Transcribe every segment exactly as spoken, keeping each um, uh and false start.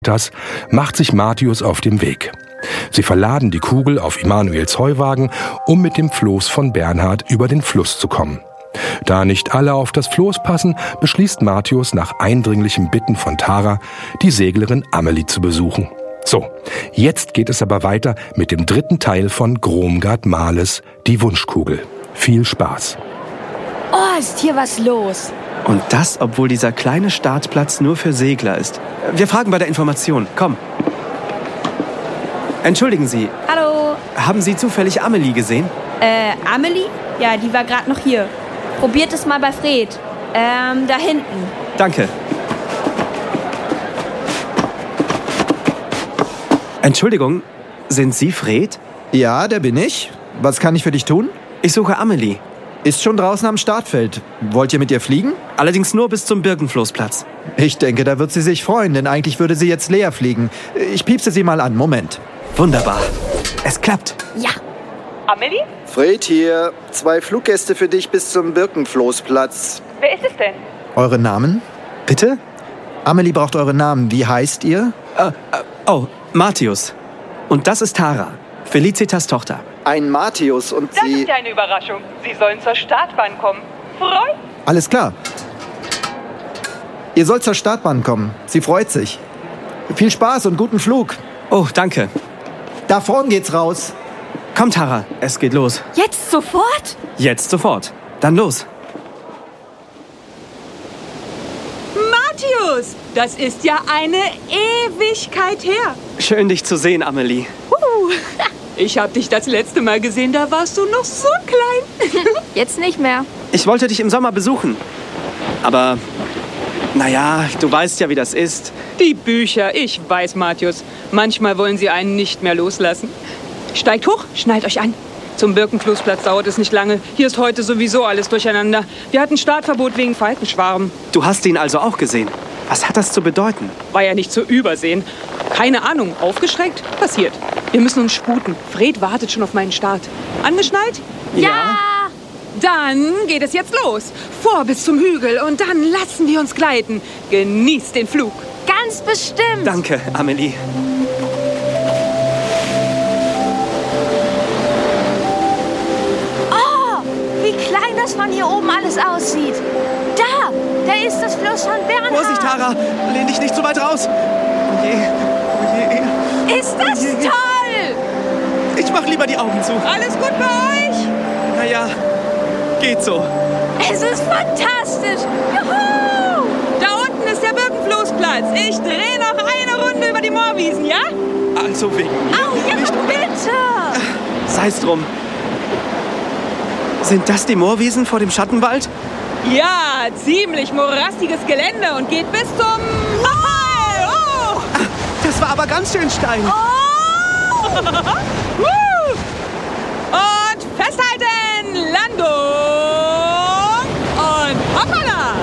Das macht sich Martius auf den Weg. Sie verladen die Kugel auf Immanuels Heuwagen, um mit dem Floß von Bernhard über den Fluss zu kommen. Da nicht alle auf das Floß passen, beschließt Martius nach eindringlichem Bitten von Tara, die Seglerin Amelie zu besuchen. So, jetzt geht es aber weiter mit dem dritten Teil von Gromgard Males, die Wunschkugel. Viel Spaß! Oh, ist hier was los? Und das, obwohl dieser kleine Startplatz nur für Segler ist. Wir fragen bei der Information. Komm. Entschuldigen Sie. Hallo. Haben Sie zufällig Amelie gesehen? Äh, Amelie? Ja, die war gerade noch hier. Probiert es mal bei Fred. Ähm, da hinten. Danke. Entschuldigung, sind Sie Fred? Ja, der bin ich. Was kann ich für dich tun? Ich suche Amelie. Ist schon draußen am Startfeld. Wollt ihr mit ihr fliegen? Allerdings nur bis zum Birkenfloßplatz. Ich denke, da wird sie sich freuen, denn eigentlich würde sie jetzt leer fliegen. Ich piepse sie mal an. Moment. Wunderbar. Es klappt. Ja. Amelie? Fred hier. Zwei Fluggäste für dich bis zum Birkenfloßplatz. Wer ist es denn? Eure Namen? Bitte? Amelie braucht eure Namen. Wie heißt ihr? Äh, äh, oh, Martius. Und das ist Tara, Felicitas Tochter. Ein Martius und Das sie... ist ja eine Überraschung. Sie sollen zur Startbahn kommen. Freut? Alles klar. Ihr sollt zur Startbahn kommen. Sie freut sich. Viel Spaß und guten Flug. Oh, danke. Da vorn geht's raus. Komm, Tara, es geht los. Jetzt sofort? Jetzt sofort. Dann los. Martius, das ist ja eine Ewigkeit her. Schön, dich zu sehen, Amelie. Uh, ich habe dich das letzte Mal gesehen, da warst du noch so klein. Jetzt nicht mehr. Ich wollte dich im Sommer besuchen. Aber, naja, du weißt ja, wie das ist. Die Bücher, ich weiß, Martius. Manchmal wollen sie einen nicht mehr loslassen. Steigt hoch, schnallt euch an. Zum Birkenfloßplatz dauert es nicht lange. Hier ist heute sowieso alles durcheinander. Wir hatten Startverbot wegen Falkenschwarm. Du hast ihn also auch gesehen. Was hat das zu bedeuten? War ja nicht zu übersehen. Keine Ahnung, aufgeschreckt? Passiert. Wir müssen uns sputen. Fred wartet schon auf meinen Start. Angeschnallt? Ja! Dann geht es jetzt los. Vor bis zum Hügel und dann lassen wir uns gleiten. Genießt den Flug. Ganz bestimmt. Danke, Amelie. Oh, wie klein das von hier oben alles aussieht. Da, da ist das Floß von Bernhard. Vorsicht, Tara! Lehn dich nicht so weit raus! Oh je, oh je. Ist das Oh je. toll? Ich mach lieber die Augen zu. Alles gut bei euch? Naja, geht so. Es ist fantastisch. Juhu! Da unten ist der Birkenfloßplatz. Ich drehe noch eine Runde über die Moorwiesen, ja? Also wegen mir. Au, ja, bitte. Sei's drum. Sind das die Moorwiesen vor dem Schattenwald? Ja, ziemlich morastiges Gelände und geht bis zum... Ahoi, hoch! Das war aber ganz schön steil. Oh! Woo! Und festhalten! Landung! Und hoppala!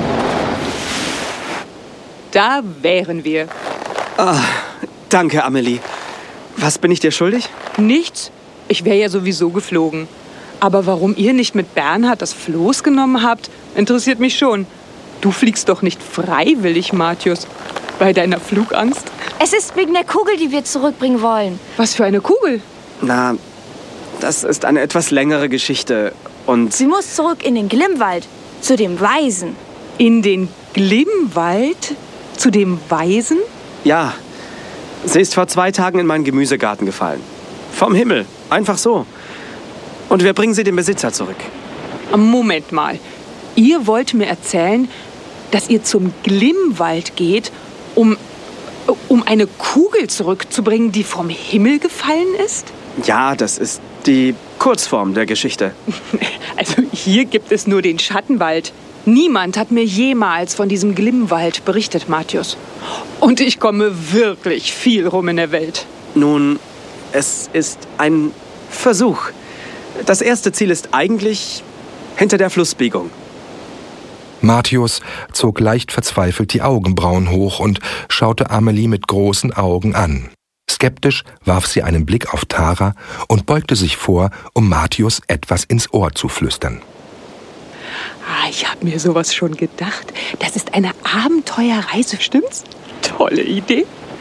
Da wären wir. Ah, danke, Amelie. Was bin ich dir schuldig? Nichts. Ich wäre ja sowieso geflogen. Aber warum ihr nicht mit Bernhard das Floß genommen habt, interessiert mich schon. Du fliegst doch nicht freiwillig, Martius. Bei deiner Flugangst? Es ist wegen der Kugel, die wir zurückbringen wollen. Was für eine Kugel? Na, das ist eine etwas längere Geschichte. Und Sie muss zurück in den Glimmwald, zu dem Weisen. In den Glimmwald? Zu dem Weisen? ja, sie ist vor zwei Tagen in meinen Gemüsegarten gefallen. Vom Himmel, einfach so. Und wir bringen sie dem Besitzer zurück. Moment mal. Ihr wollt mir erzählen, dass ihr zum Glimmwald geht, um, um eine Kugel zurückzubringen, die vom Himmel gefallen ist? Ja, das ist die Kurzform der Geschichte. Also hier gibt es nur den Schattenwald. Niemand hat mir jemals von diesem Glimmwald berichtet, Martius. Und ich komme wirklich viel rum in der Welt. Nun, es ist ein Versuch. Das erste Ziel ist eigentlich hinter der Flussbiegung. Martius zog leicht verzweifelt die Augenbrauen hoch und schaute Amelie mit großen Augen an. Skeptisch warf sie einen Blick auf Tara und beugte sich vor, um Martius etwas ins Ohr zu flüstern. Ah, ich habe mir sowas schon gedacht. Das ist eine Abenteuerreise, stimmt's? Tolle Idee.